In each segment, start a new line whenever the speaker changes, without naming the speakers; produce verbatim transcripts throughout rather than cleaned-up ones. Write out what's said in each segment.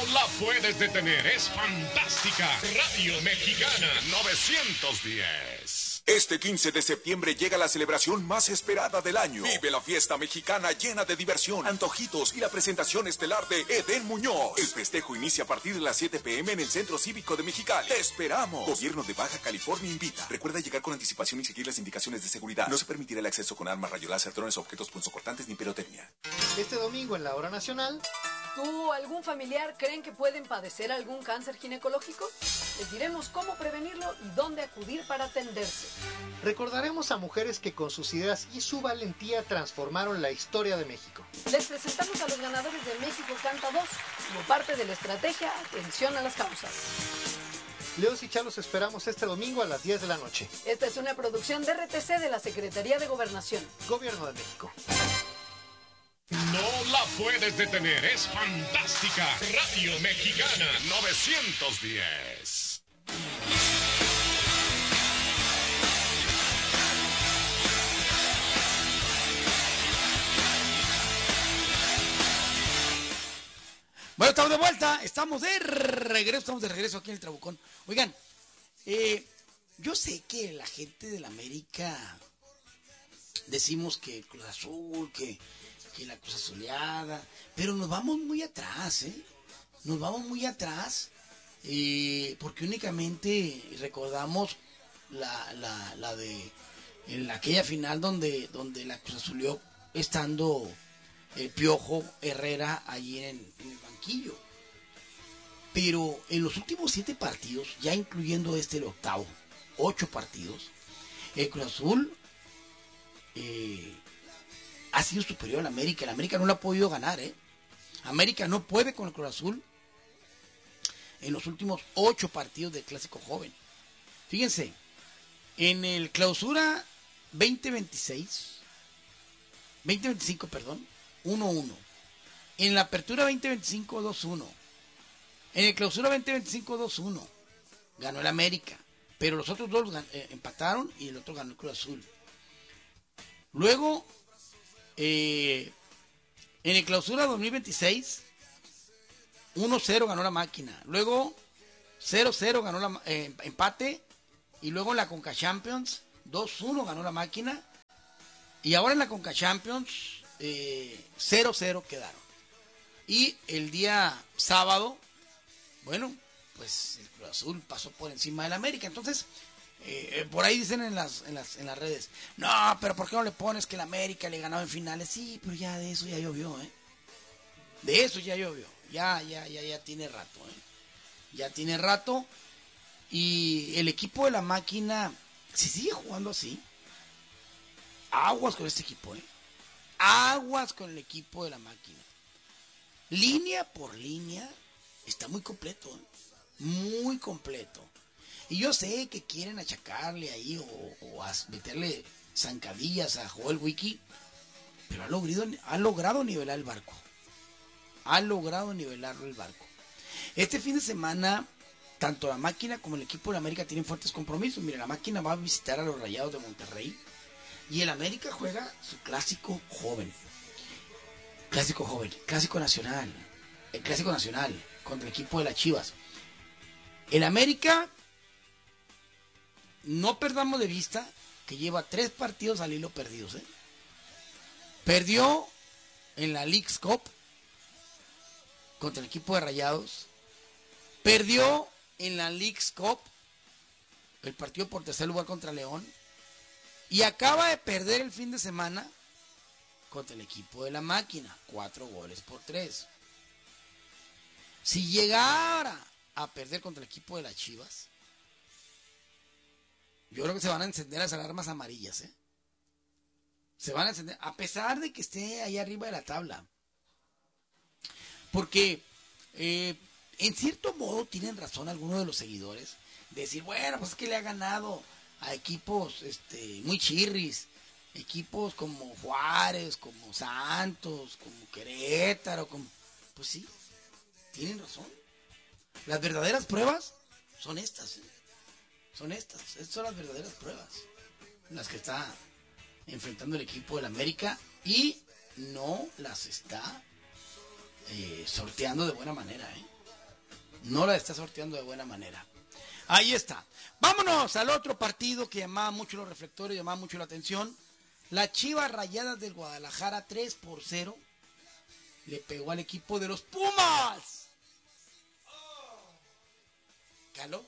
la puedes detener, es fantástica. Radio Mexicana novecientos diez.
Este quince de septiembre llega la celebración más esperada del año. Vive la fiesta mexicana llena de diversión, antojitos y la presentación estelar de Edén Muñoz. El festejo inicia a partir de las siete pe eme en el Centro Cívico de Mexicali. ¡Te esperamos! Gobierno de Baja California invita. Recuerda llegar con anticipación y seguir las indicaciones de seguridad. No se permitirá el acceso con armas, rayo láser, drones, objetos punzocortantes ni pirotecnia.
Este domingo en la hora nacional...
¿Tú o algún familiar creen que pueden padecer algún cáncer ginecológico? Les diremos cómo prevenirlo y dónde acudir para atenderse.
Recordaremos a mujeres que con sus ideas y su valentía transformaron la historia de México.
Les presentamos a los ganadores de México Canta dos como parte de la estrategia Atención a las Causas.
Leos y Charlos esperamos este domingo a las diez de la noche.
Esta es una producción de erre te ce de la Secretaría de Gobernación.
Gobierno de México.
No la puedes detener, es fantástica. Radio Mexicana novecientos diez.
Bueno, estamos de vuelta, estamos de regreso, estamos de regreso aquí en el Trabucón. Oigan, eh, yo sé que la gente de la América decimos que Cruz Azul, que... que la cosa soleada, pero nos vamos muy atrás, ¿eh? Nos vamos muy atrás, eh, porque únicamente recordamos la, la, la de en aquella final donde, donde la Cruz Azulió estando el Piojo Herrera allí en, en el banquillo. Pero en los últimos siete partidos, ya incluyendo este el octavo, ocho partidos, el Cruz Azul eh, ha sido superior al América. El América no lo ha podido ganar, ¿eh? América no puede con el Cruz Azul en los últimos ocho partidos del Clásico Joven. Fíjense, en el Clausura veinte veintiséis, veinte veinticinco, perdón, uno uno. En la Apertura veinte veinticinco, dos uno. En el Clausura veinte veinticinco, dos uno. Ganó el América, pero los otros dos eh, empataron y el otro ganó el Cruz Azul. Luego, Eh, en el Clausura dos mil veintiséis, uno cero ganó la Máquina. Luego cero cero ganó la eh, empate. Y luego en la Conca Champions dos uno ganó la Máquina. Y ahora en la Conca Champions eh, cero cero quedaron. Y el día sábado, bueno, pues el Cruz Azul pasó por encima del América. Entonces, Eh, por ahí dicen en las, en las en las redes, no, pero ¿por qué no le pones que el América le ganaba en finales? Sí, pero ya de eso ya llovió, ¿eh? De eso ya llovió, ya, ya, ya, ya tiene rato, ¿eh? Ya tiene rato. Y el equipo de la Máquina, si sigue jugando así, aguas con este equipo, ¿eh? Aguas con el equipo de la Máquina. Línea por línea, está muy completo, ¿eh? Muy completo. Y yo sé que quieren achacarle ahí o, o a meterle zancadillas a Joel Wiki, pero ha logrado, ha logrado nivelar el barco. Ha logrado nivelarlo el barco. Este fin de semana, tanto la Máquina como el equipo de la América tienen fuertes compromisos. Mira, la Máquina va a visitar a los Rayados de Monterrey y el América juega su clásico joven. Clásico joven, clásico nacional. El clásico nacional contra el equipo de las Chivas. El América, no perdamos de vista que lleva tres partidos al hilo perdidos, ¿eh? Perdió en la Leagues Cup contra el equipo de Rayados. Perdió en la Leagues Cup el partido por tercer lugar contra León. Y acaba de perder el fin de semana contra el equipo de la Máquina. Cuatro goles por tres. Si llegara a perder contra el equipo de las Chivas, yo creo que se van a encender las alarmas amarillas, ¿eh? Se van a encender, a pesar de que esté ahí arriba de la tabla. Porque, eh, en cierto modo, tienen razón algunos de los seguidores de decir, bueno, pues es que le ha ganado a equipos este, muy chirris, equipos como Juárez, como Santos, como Querétaro, como... Pues sí, tienen razón. Las verdaderas pruebas son estas, ¿eh? Son estas, estas son las verdaderas pruebas, las que está enfrentando el equipo del América y no las está eh, sorteando de buena manera, ¿eh? no la está sorteando de buena manera. Ahí está. Vámonos al otro partido que llamaba mucho los reflectores, llamaba mucho la atención. Las Chivas Rayadas del Guadalajara, tres por cero, le pegó al equipo de los Pumas. ¿Caló?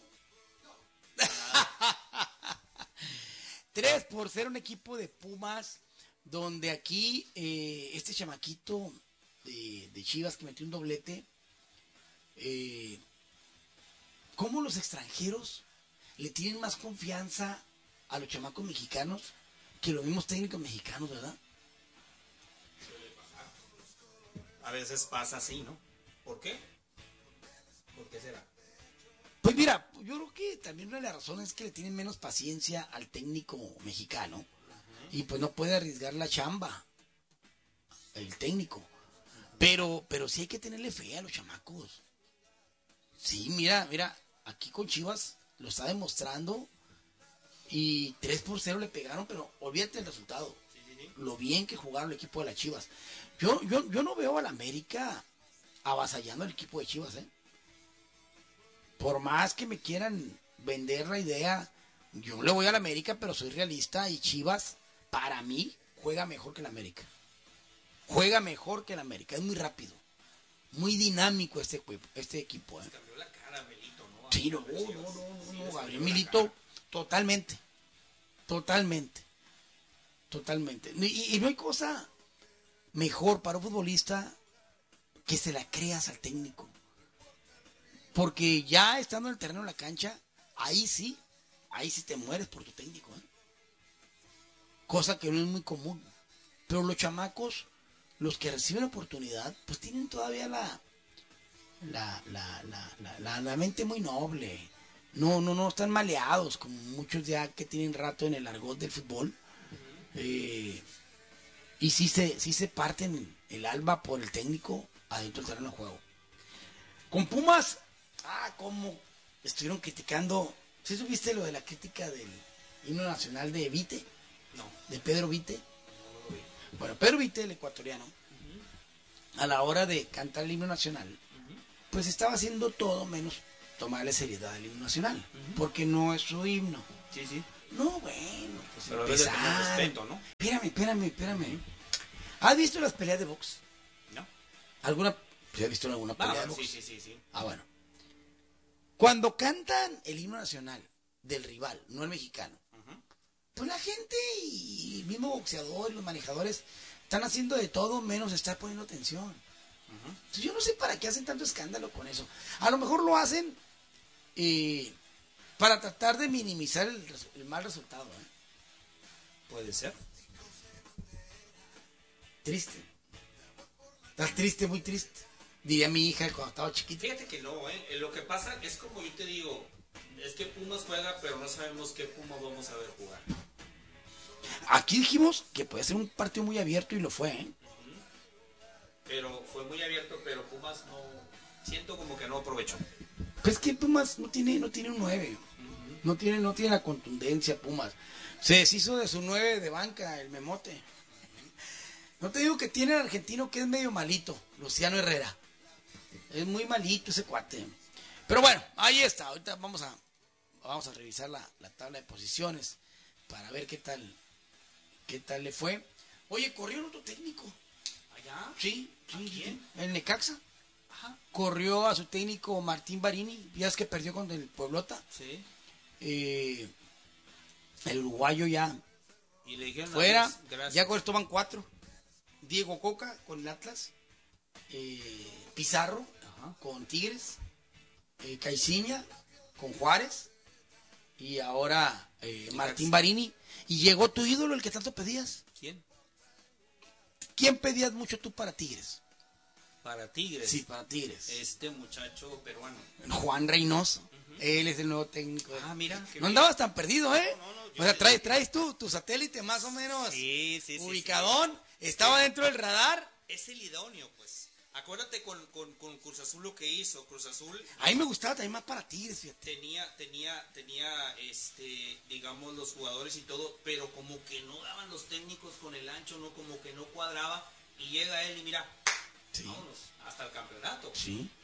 tres por cero, un equipo de Pumas, donde aquí eh, este chamaquito de, de Chivas que metió un doblete, eh, ¿cómo los extranjeros le tienen más confianza a los chamacos mexicanos que los mismos técnicos mexicanos, verdad?
A veces pasa así, ¿no? ¿Por qué? ¿Por qué será?
Pues mira, yo creo que también una de las razones es que le tienen menos paciencia al técnico mexicano. Uh-huh. Y pues no puede arriesgar la chamba el técnico. Uh-huh. Pero, pero sí hay que tenerle fe a los chamacos. Sí, mira, mira, aquí con Chivas lo está demostrando. Y tres por cero le pegaron, pero olvídate del resultado. Sí, sí, sí. Lo bien que jugaron el equipo de las Chivas. Yo, yo, yo no veo al América avasallando al equipo de Chivas, ¿eh? Por más que me quieran vender la idea, yo le voy al América, pero soy realista y Chivas, para mí, juega mejor que el América. Juega mejor que el América, es muy rápido, muy dinámico este, este equipo. ¿eh?
Cambió la cara, Milito, ¿no?
Sí, no, no, no, no, no, no Gabriel Milito, totalmente, totalmente, totalmente. Y, y no hay cosa mejor para un futbolista que se la creas al técnico. Porque ya estando en el terreno de la cancha, ahí sí, ahí sí te mueres por tu técnico, ¿eh? Cosa que no es muy común. Pero los chamacos, los que reciben oportunidad, pues tienen todavía la la, la, la, la, la, la mente muy noble. No, no, no están maleados, como muchos ya que tienen rato en el argot del fútbol. Eh, y sí se, sí se parten el alma por el técnico adentro del terreno de juego. Con Pumas, ah, cómo estuvieron criticando. ¿Sí supiste lo de la crítica del himno nacional de Vite?
No.
De Pedro Vite.
No, no lo vi.
Bueno, Pedro Vite, el ecuatoriano, uh-huh. a la hora de cantar el himno nacional, uh-huh. pues estaba haciendo todo menos tomarle seriedad al himno nacional, uh-huh. porque no es su himno.
Sí, sí.
No, bueno, pues
pero
empezar.
Pero respeto, ¿no?
Espérame, espérame, espérame. ¿Has visto las peleas de box?
No.
¿Alguna? ¿Se ha visto alguna pelea
ah,
de box?
Sí, sí, sí, sí.
Ah, bueno. Cuando cantan el himno nacional del rival, no el mexicano, uh-huh. pues la gente y el mismo boxeador y los manejadores están haciendo de todo menos estar poniendo atención. Uh-huh. Entonces, yo no sé para qué hacen tanto escándalo con eso. A lo mejor lo hacen eh, para tratar de minimizar el, el mal resultado. ¿eh?
Puede ser.
Triste. Estás triste, muy triste. Diría mi hija cuando estaba chiquita.
Fíjate que no, ¿eh? Lo que pasa es como yo te digo, es que Pumas juega, pero no sabemos qué Pumas vamos a ver jugar.
Aquí dijimos que puede ser un partido muy abierto y lo fue, ¿eh?
Uh-huh. Pero fue muy abierto, pero Pumas no, siento como que no aprovechó.
Pues que Pumas no tiene, no tiene un nueve. Uh-huh. No tiene, no tiene la contundencia Pumas. Se deshizo de su nueve de banca, el Memote. Uh-huh. No te digo que tiene el argentino que es medio malito, Luciano Herrera. Es muy malito ese cuate. Pero bueno, ahí está. Ahorita vamos a vamos a revisar la, la tabla de posiciones para ver qué tal qué tal le fue. Oye, corrió otro técnico.
¿Allá?
Sí, sí.
¿A quién?
El Necaxa.
Ajá.
Corrió a su técnico Martín Barini. Ya es que perdió con el Pueblota.
Sí.
Eh, el uruguayo ya
y le dijeron
fuera. Ya con esto van cuatro. Diego Coca con el Atlas. Eh, Pizarro Ajá. con Tigres, eh, Caiciña con Juárez y ahora eh, Martín Barini. Y llegó tu ídolo, el que tanto pedías.
¿Quién?
¿Quién pedías mucho tú para Tigres?
Para Tigres.
Sí, para Tigres.
Este muchacho peruano.
Juan Reynoso. Uh-huh. Él es el nuevo técnico.
Ah, mira.
No andabas tan perdido, ¿eh?
No, no, no,
o sea, traes, traes tú tu satélite más o menos
sí, sí, sí,
ubicadón.
Sí.
Estaba dentro del radar.
Es el idóneo, pues. Acuérdate con, con, con Cruz Azul lo que hizo. Cruz Azul.
A mí me gustaba también más para Tigres, fíjate.
Tenía, tenía, tenía, este, digamos, los jugadores y todo, pero como que no daban los técnicos con el ancho, no, como que no cuadraba. Y llega él y mira,
sí.
vámonos, hasta el campeonato.
Sí.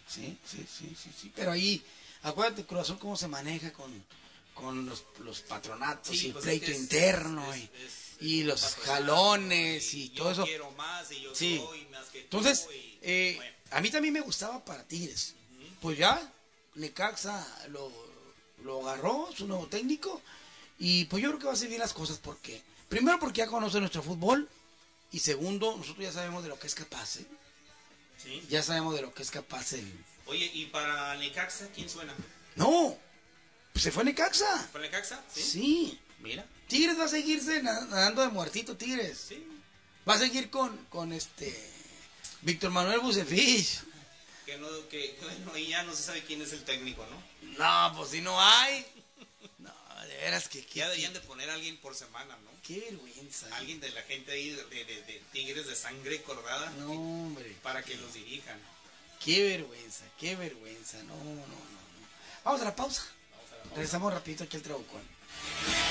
Sí, sí, sí, sí, sí. Pero ahí, acuérdate, Cruz Azul, cómo se maneja con, con los, los patronatos
Sí,
y
pues
pleito
es que es-
interno
es-
y,
es-
y los
patronato,
jalones y,
y
todo
yo
eso.
quiero más y yo
Sí.
soy más que tú,
Entonces,
y-
eh,
bueno.
a mí también me gustaba para Tigres. Pues ya, Necaxa lo, lo agarró, su nuevo técnico, y pues yo creo que va a hacer bien las cosas porque, primero porque ya conoce nuestro fútbol, y segundo, nosotros ya sabemos de lo que es capaz, ¿eh?
¿Sí?
Ya sabemos de lo que es capaz el...
Oye, ¿y para Necaxa quién suena?
No, pues se fue Necaxa.
¿Para Necaxa? Sí.
Sí.
Mira.
Tigres va a seguirse na- nadando de muertito, Tigres.
Sí.
Va a seguir con, con este Víctor Manuel Bucefich.
Que no, que bueno, ahí ya no se sabe quién es el técnico, ¿no?
No, pues si no hay. No, de veras que... que
Ya deberían de poner a alguien por semana, ¿no?
Qué vergüenza.
Alguien de la gente ahí de, de, de- de Tigres de sangre colorada
No, hombre.
para que los dirijan.
Qué vergüenza, qué vergüenza. No, no, no, no. Vamos a la pausa. Regresamos rapidito aquí al Trabucón.